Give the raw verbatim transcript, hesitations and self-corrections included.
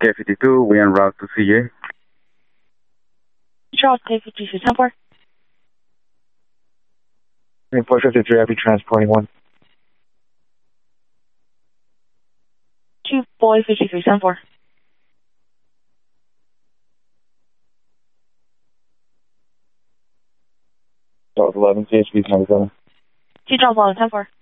K fifty-two, we en route to C J. Charles, K fifty-two, ten four. four fifty-three, I'll be transporting one. two boy fifty-three, ten four. That was eleven, C H P is ninety-seven. two Charles, eleven, ten four.